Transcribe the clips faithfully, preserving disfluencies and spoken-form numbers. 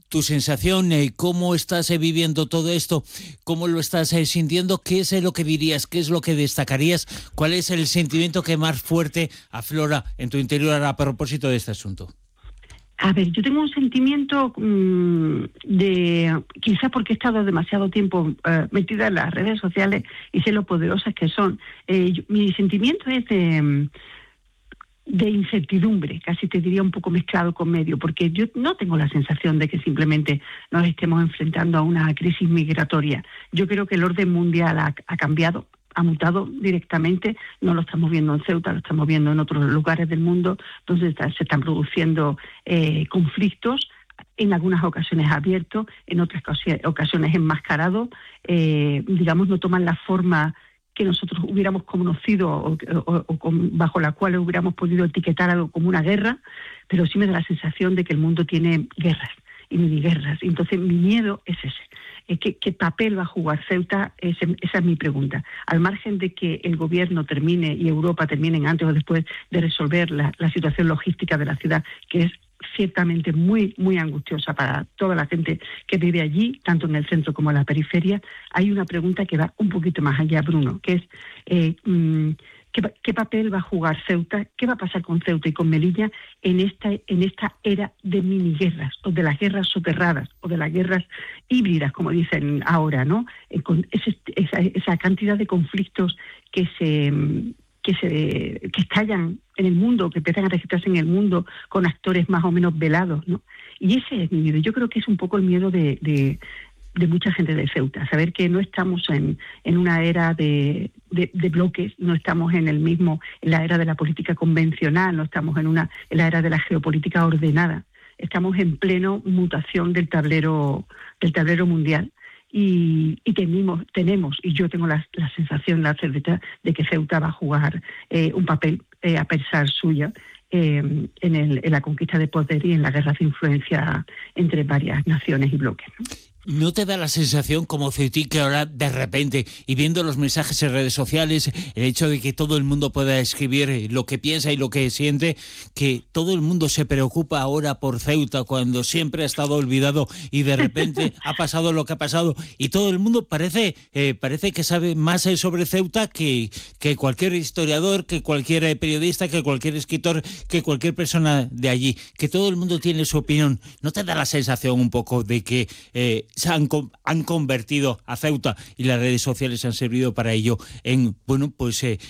tu sensación, eh, cómo estás eh, viviendo todo esto, cómo lo estás eh, sintiendo, ¿qué es eh, lo que dirías, qué es lo que destacarías, cuál es el sentimiento que más fuerte aflora en tu interior a propósito de este asunto? A ver, yo tengo un sentimiento mmm, de, quizás porque he estado demasiado tiempo uh, metida en las redes sociales y sé lo poderosas que son. Eh, yo, mi sentimiento es de, de incertidumbre, casi te diría un poco mezclado con medio, porque yo no tengo la sensación de que simplemente nos estemos enfrentando a una crisis migratoria. Yo creo que el orden mundial ha, ha cambiado, ha mutado directamente, no lo estamos viendo en Ceuta, lo estamos viendo en otros lugares del mundo, donde está, se están produciendo eh, conflictos, en algunas ocasiones abiertos, en otras ocasiones enmascarados, eh, digamos, no toman la forma que nosotros hubiéramos conocido o, o, o con, bajo la cual hubiéramos podido etiquetar algo como una guerra, pero sí me da la sensación de que el mundo tiene guerras y miniguerras. Entonces mi miedo es ese. ¿Qué, ¿Qué papel va a jugar Ceuta? Ese, esa es mi pregunta. Al margen de que el gobierno termine y Europa terminen antes o después de resolver la, la situación logística de la ciudad, que es ciertamente muy, muy angustiosa para toda la gente que vive allí, tanto en el centro como en la periferia, hay una pregunta que va un poquito más allá, Bruno, que es eh, mmm, ¿qué, ¿qué papel va a jugar Ceuta? ¿Qué va a pasar con Ceuta y con Melilla en esta, en esta era de miniguerras, o de las guerras soterradas, o de las guerras híbridas, como dicen ahora, ¿no? Eh, con ese, esa, esa cantidad de conflictos que se... que se que estallan en el mundo, que empiezan a registrarse en el mundo con actores más o menos velados, ¿no? Y ese es mi miedo. Yo creo que es un poco el miedo de, de, de mucha gente de Ceuta, saber que no estamos en, en una era de, de, de bloques, no estamos en el mismo, en la era de la política convencional, no estamos en una en la era de la geopolítica ordenada. Estamos en pleno mutación del tablero, del tablero mundial. Y, y tenemos, tenemos, y yo tengo la, la sensación, la certeza de que Ceuta va a jugar eh, un papel eh, a pesar suya eh, en, el, en la conquista de poder y en la guerra de influencia entre varias naciones y bloques, ¿no? ¿No te da la sensación como ceutí que ahora de repente, y viendo los mensajes en redes sociales, el hecho de que todo el mundo pueda escribir lo que piensa y lo que siente, que todo el mundo se preocupa ahora por Ceuta cuando siempre ha estado olvidado y de repente ha pasado lo que ha pasado y todo el mundo parece eh, parece que sabe más sobre Ceuta que, que cualquier historiador, que cualquier periodista, que cualquier escritor, que cualquier persona de allí, que todo el mundo tiene su opinión? ¿No te da la sensación un poco de que eh, se han, han convertido a Ceuta y las redes sociales han servido para ello en, bueno, pues eh,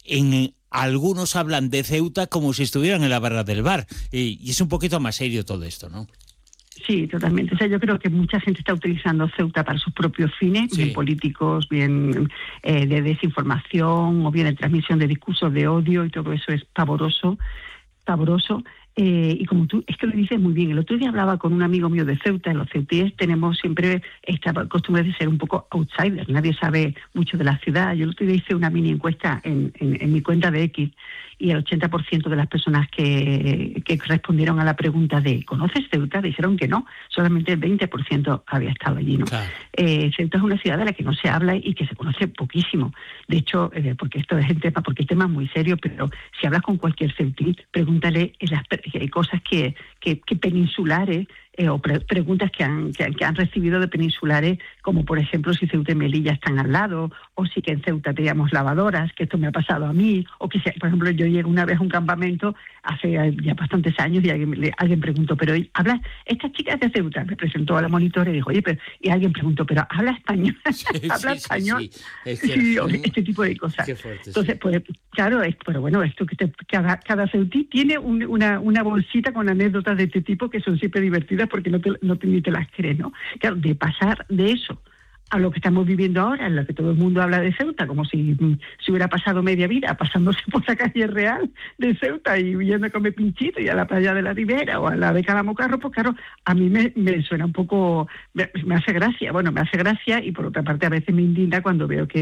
en algunos hablan de Ceuta como si estuvieran en la barra del bar y, y es un poquito más serio todo esto, ¿no? Sí, totalmente. O sea, yo creo que mucha gente está utilizando Ceuta para sus propios fines, sí, bien políticos, bien eh, de desinformación o bien de transmisión de discursos de odio, y todo eso es pavoroso, pavoroso. Eh, y como tú, es que lo dices muy bien. El otro día hablaba con un amigo mío de Ceuta. Los ceutíes tenemos siempre esta costumbre de ser un poco outsiders. Nadie sabe mucho de la ciudad. Yo el otro día hice una mini encuesta en, en, en mi cuenta de X y el ochenta por ciento de las personas que, que respondieron a la pregunta de ¿conoces Ceuta? Dijeron que no. Solamente el veinte por ciento había estado allí, ¿no? Claro. Eh, Ceuta es una ciudad de la que no se habla y que se conoce poquísimo. De hecho, eh, porque esto es el tema, porque el tema es muy serio, pero si hablas con cualquier ceutí, pregúntale en las hay cosas que, que, que peninsulares eh, o pre- preguntas que han, que, que han recibido de peninsulares, como por ejemplo si Ceuta y Melilla están al lado, o si que en Ceuta teníamos lavadoras, que esto me ha pasado a mí, o que, si, por ejemplo, yo llegué una vez a un campamento hace ya bastantes años y alguien, le, alguien preguntó, pero ¿habla? Esta chica es de Ceuta, me presentó a la monitora y dijo, oye, pero, y alguien preguntó, pero ¿habla español? Sí, ¿Habla sí, español? Sí, sí. Es que sí, era... este tipo de cosas. Qué fuerte, Entonces, sí. pues, claro, es, pero bueno, esto que te, cada, cada ceutí tiene un, una, una bolsita con anécdotas de este tipo que son siempre divertidas porque no te, no te, ni te las crees, ¿no? Claro, de pasar de eso a lo que estamos viviendo ahora, en lo que todo el mundo habla de Ceuta, como si se hubiera pasado media vida pasándose por la calle real de Ceuta y yendo a comer pinchito y a la playa de la Ribera o a la de Calamocarro, pues claro, a mí me, me suena un poco, me, me hace gracia, bueno, me hace gracia y por otra parte a veces me indigna cuando veo que,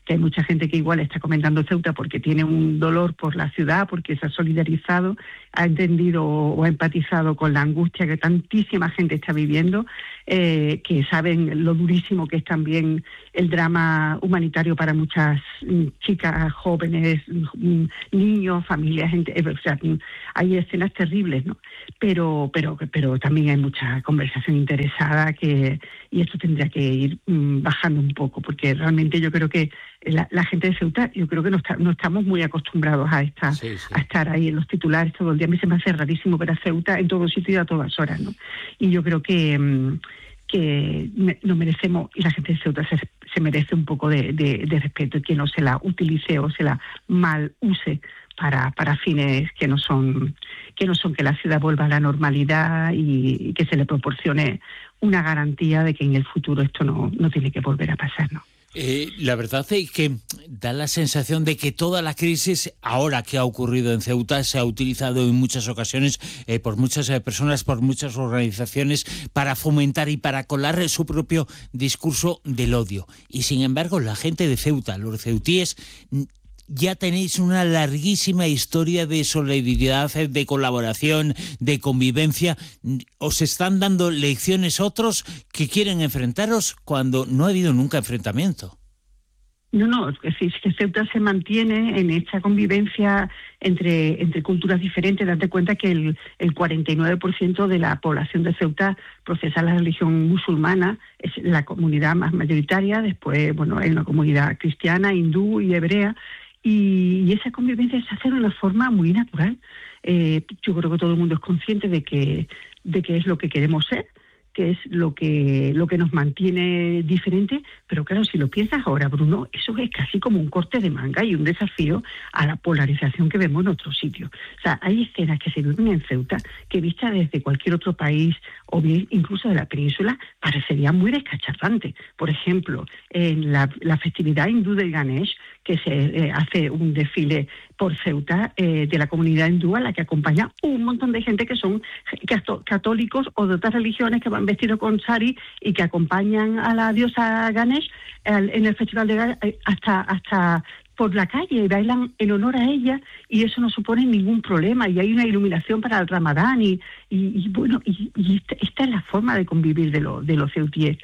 que hay mucha gente que igual está comentando Ceuta porque tiene un dolor por la ciudad, porque se ha solidarizado, ha entendido o ha empatizado con la angustia que tantísima gente está viviendo, eh, que saben lo durísimo que es también el drama humanitario para muchas mm, chicas, jóvenes, mm, niños, familias, gente, eh, o sea, mm, hay escenas terribles, ¿no? Pero, pero, pero también hay mucha conversación interesada que y esto tendría que ir mm, bajando un poco, porque realmente yo creo que la, la gente de Ceuta, yo creo que no, está, no estamos muy acostumbrados a esta, sí, sí. a estar ahí en los titulares todo el día. A mí se me hace rarísimo ver a Ceuta en todo sitio y a todas horas, ¿no? Y yo creo que mm, que nos merecemos, y la gente de Ceuta se, se merece un poco de, de, de respeto, y que no se la utilice o se la mal use para, para fines que no son que no son que la ciudad vuelva a la normalidad y, y que se le proporcione una garantía de que en el futuro esto no, no tiene que volver a pasar, ¿no? Eh, la verdad es que da la sensación de que toda la crisis, ahora que ha ocurrido en Ceuta, se ha utilizado en muchas ocasiones eh, por muchas eh, personas, por muchas organizaciones, para fomentar y para colar su propio discurso del odio. Y sin embargo, la gente de Ceuta, los ceutíes, ya tenéis una larguísima historia de solidaridad, de colaboración, de convivencia. ¿Os están dando lecciones otros que quieren enfrentaros cuando no ha habido nunca enfrentamiento? No, no, es decir, que Ceuta se mantiene en esta convivencia entre, entre culturas diferentes. Date cuenta que el, el cuarenta y nueve por ciento de la población de Ceuta profesa la religión musulmana, es la comunidad más mayoritaria. Después, bueno, hay una comunidad cristiana, hindú y hebrea. Y, y esa convivencia se hace de una forma muy natural. Eh, yo creo que todo el mundo es consciente de que, de que es lo que queremos ser, que es lo que lo que nos mantiene diferente, pero claro, si lo piensas ahora, Bruno, eso es casi como un corte de manga y un desafío a la polarización que vemos en otros sitios. O sea, hay escenas que se viven en Ceuta que vistas desde cualquier otro país o bien incluso de la península parecerían muy descacharrantes. Por ejemplo, en la, la festividad hindú del Ganesh, que se eh, hace un desfile por Ceuta eh, de la comunidad hindú, a la que acompaña un montón de gente que son católicos o de otras religiones que van vestidos con sari y que acompañan a la diosa Ganesh el, en el festival de Ganesh hasta hasta por la calle y bailan en honor a ella, y eso no supone ningún problema, y hay una iluminación para el Ramadán y, y, y bueno y, y esta, esta es la forma de convivir de, lo, de los ceutíes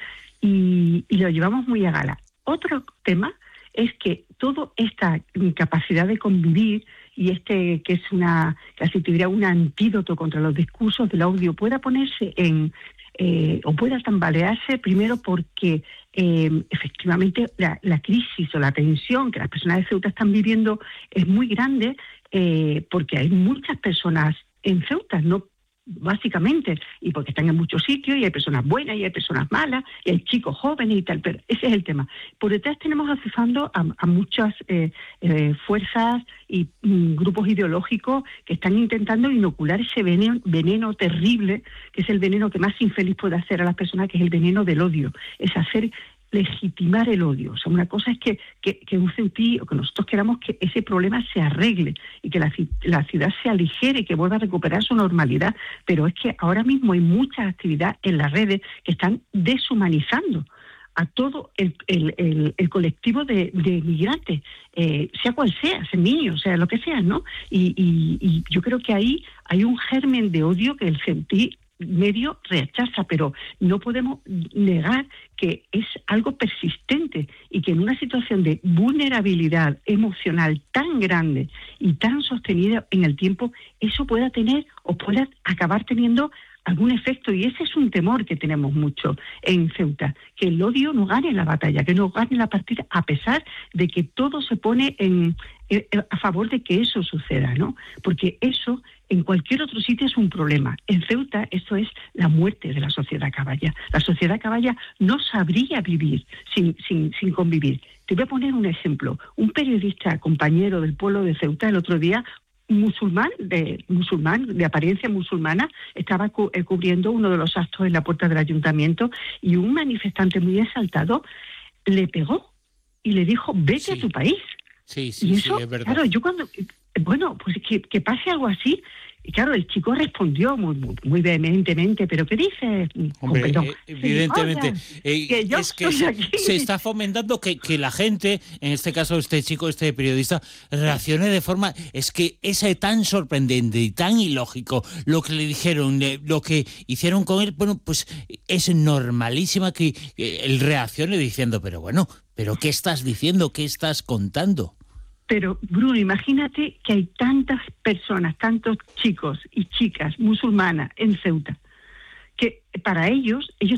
y, y lo llevamos muy a gala. Otro tema es que toda esta capacidad de convivir y este que es una, casi te diría, un antídoto contra los discursos del odio pueda ponerse en, eh, o pueda tambalearse, primero porque eh, efectivamente la, la crisis o la tensión que las personas de Ceuta están viviendo es muy grande, eh, porque hay muchas personas en Ceuta, no básicamente, y porque están en muchos sitios y hay personas buenas y hay personas malas y hay chicos jóvenes y tal, pero ese es el tema. Por detrás tenemos acesando a, a muchas eh, eh, fuerzas y mm, grupos ideológicos que están intentando inocular ese veneno, veneno terrible, que es el veneno que más infeliz puede hacer a las personas, que es el veneno del odio, es hacer legitimar el odio. O sea, una cosa es que, que, que un ceutí o que nosotros queramos que ese problema se arregle y que la, la ciudad se aligere y que vuelva a recuperar su normalidad, pero es que ahora mismo hay mucha actividad en las redes que están deshumanizando a todo el, el, el, el colectivo de, de migrantes, eh, sea cual sea, sea niño, sea lo que sea, ¿no? Y, y, y yo creo que ahí hay un germen de odio que el ceutí medio rechaza, pero no podemos negar que es algo persistente y que en una situación de vulnerabilidad emocional tan grande y tan sostenida en el tiempo, eso pueda tener o pueda acabar teniendo algún efecto, y ese es un temor que tenemos mucho en Ceuta, que el odio no gane la batalla, que no gane la partida, a pesar de que todo se pone en, en, a favor de que eso suceda, ¿no? Porque eso en cualquier otro sitio es un problema. En Ceuta esto es la muerte de la sociedad caballa. La sociedad caballa no sabría vivir sin, sin, sin convivir. Te voy a poner un ejemplo. Un periodista compañero del pueblo de Ceuta el otro día, musulmán, de musulmán, de apariencia musulmana, estaba cu- eh, cubriendo uno de los actos en la puerta del ayuntamiento y un manifestante muy exaltado le pegó y le dijo, vete sí. a tu país. Sí, sí, y eso, sí, es verdad. claro, yo cuando... Bueno, pues que, que pase algo así, Y claro, el chico respondió muy, muy, muy vehementemente, ¿pero qué dices? Hombre, perdón, eh, evidentemente, eh, que yo es que se, se está fomentando que, que la gente, en este caso este chico, este periodista, reaccione de forma, es que es tan sorprendente y tan ilógico lo que le dijeron, eh, lo que hicieron con él, bueno, pues es normalísima que eh, él reaccione diciendo, pero bueno, ¿pero qué estás diciendo? ¿Qué estás contando? Pero, Bruno, imagínate que hay tantas personas, tantos chicos y chicas musulmanas en Ceuta, que para ellos, ellos